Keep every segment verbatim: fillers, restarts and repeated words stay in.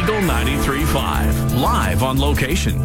Eagle ninety-three point five, live on location.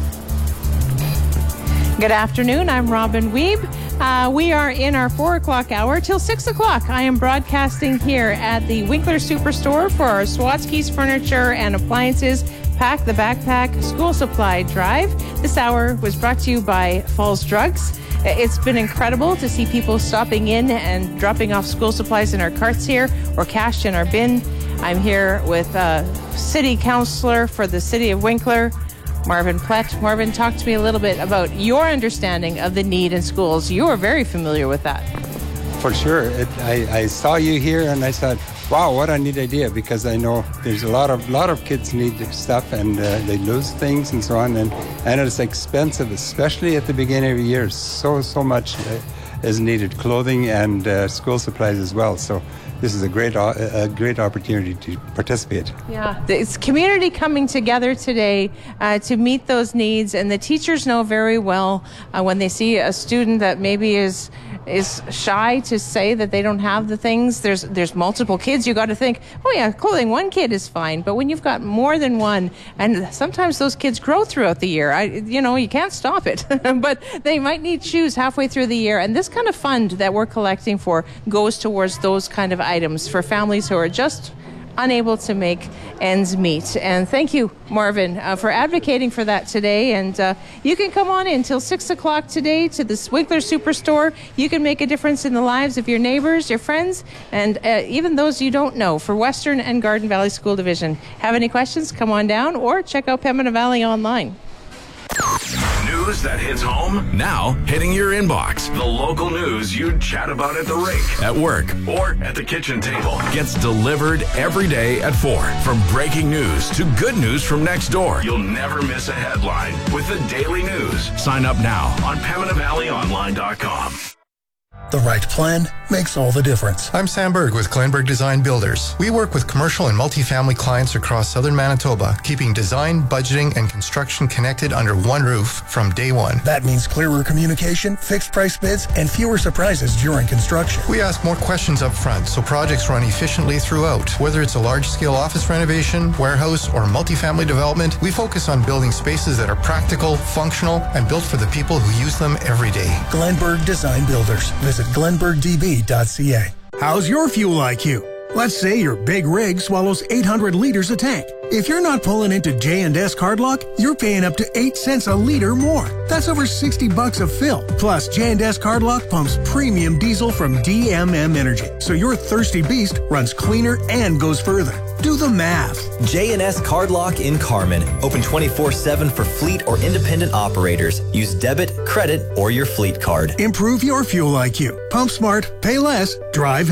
Good afternoon. I'm Robin Weeb. Uh, we are in our four o'clock hour till six o'clock. I am broadcasting here at the Winkler Superstore for our Swatsky's Furniture and Appliances Pack the Backpack School Supply Drive. This hour was brought to you by Falls Drugs. It's been incredible to see people stopping in and dropping off school supplies in our carts here or cash in our bin. I'm here with uh, City Councillor for the City of Winkler, Marvin Plett. Marvin, talk to me a little bit about your understanding of the need in schools. You are very familiar with that. For sure. It, I, I saw you here and I thought, wow, what a neat idea, because I know there's a lot of lot of kids need stuff and uh, they lose things and so on. And, and it's expensive, especially at the beginning of the year. So, so much uh, is needed, clothing and uh, school supplies as well. So this is a great a great opportunity to participate. Yeah, it's community coming together today uh, to meet those needs, and the teachers know very well uh, when they see a student that maybe is is shy to say that they don't have the things. There's there's multiple kids. You got to think, oh yeah, clothing one kid is fine, but when you've got more than one, and sometimes those kids grow throughout the year. I you know you can't stop it, but they might need shoes halfway through the year, and this kind of fund that we're collecting for goes towards those kind of items for families who are just unable to make ends meet. And thank you, Marvin, uh, for advocating for that today. And uh, you can come on in till six o'clock today to the Winkler Superstore. You can make a difference in the lives of your neighbors, your friends, and uh, even those you don't know, for Western and Garden Valley School Division. Have any questions? Come on down or check out Pembina Valley online. News that hits home, now hitting your inbox. The local news you'd chat about at the rink, at work, or at the kitchen table gets delivered every day at four. From breaking news to good news from next door, you'll never miss a headline with the Daily News. Sign up now on Pembina Valley Online dot com. The right plan makes all the difference. I'm Sam Berg with Glenberg Design Builders. We work with commercial and multifamily clients across southern Manitoba, keeping design, budgeting, and construction connected under one roof from day one. That means clearer communication, fixed price bids, and fewer surprises during construction. We ask more questions up front so projects run efficiently throughout. Whether it's a large-scale office renovation, warehouse, or multifamily development, we focus on building spaces that are practical, functional, and built for the people who use them every day. Glenberg Design Builders. Visit glenberg d b dot c a. How's your fuel I Q? Let's say your big rig swallows eight hundred liters a tank. If you're not pulling into J and S Cardlock, you're paying up to eight cents a liter more. That's over sixty bucks a fill. Plus, J and S Cardlock pumps premium diesel from D M M Energy, so your thirsty beast runs cleaner and goes further. Do the math. J and S Cardlock in Carman. Open twenty-four seven for fleet or independent operators. Use debit, credit, or your fleet card. Improve your fuel I Q. Pump smart, pay less, drive